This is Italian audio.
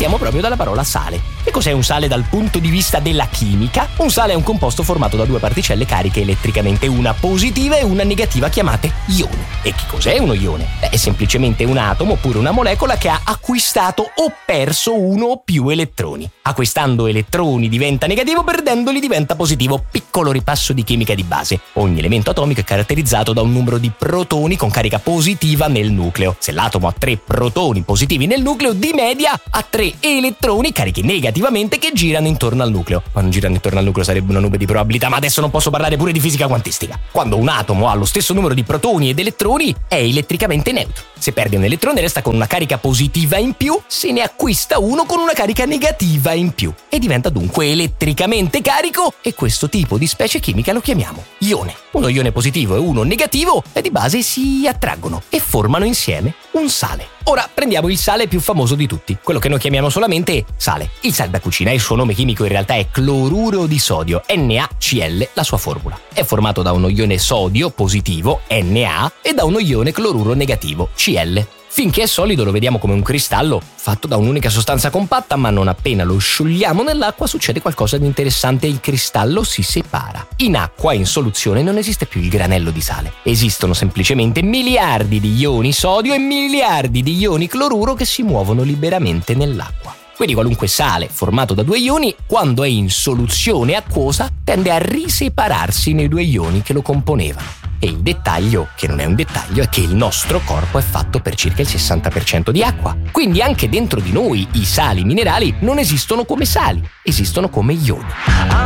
partiamo proprio dalla parola sale. Che cos'è un sale dal punto di vista della chimica? Un sale è un composto formato da due particelle cariche elettricamente, una positiva e una negativa, chiamate ioni. E che cos'è uno ione? È semplicemente un atomo oppure una molecola che ha acquistato o perso uno o più elettroni. Acquistando elettroni diventa negativo, perdendoli diventa positivo. Piccolo ripasso di chimica di base. Ogni elemento atomico è caratterizzato da un numero di protoni con carica positiva nel nucleo. Se l'atomo ha 3 protoni positivi nel nucleo, di media ha 3 elettroni carichi negativamente che girano intorno al nucleo. Quando girano intorno al nucleo sarebbe una nube di probabilità, ma adesso non posso parlare pure di fisica quantistica. Quando un atomo ha lo stesso numero di protoni ed elettroni, è elettricamente neutro. Se perde un elettrone resta con una carica positiva in più, se ne acquista uno con una carica negativa in più e diventa dunque elettricamente carico, e questo tipo di specie chimica lo chiamiamo ione. Uno ione positivo e uno negativo di base si attraggono e formano insieme un sale. Ora prendiamo il sale più famoso di tutti, quello che noi chiamiamo solamente sale. Il sale da cucina, il suo nome chimico in realtà è cloruro di sodio, NaCl, la sua formula. È formato da uno ione sodio positivo, Na, e da uno ione cloruro negativo, Cl. Finché è solido lo vediamo come un cristallo fatto da un'unica sostanza compatta, ma non appena lo sciogliamo nell'acqua succede qualcosa di interessante: il cristallo si separa. In acqua, in soluzione, non esiste più il granello di sale. Esistono semplicemente miliardi di ioni sodio e miliardi di ioni cloruro che si muovono liberamente nell'acqua. Quindi qualunque sale formato da due ioni, quando è in soluzione acquosa, tende a risepararsi nei due ioni che lo componevano. E il dettaglio, che non è un dettaglio, è che il nostro corpo è fatto per circa il 60% di acqua. Quindi anche dentro di noi i sali minerali non esistono come sali, esistono come ioni.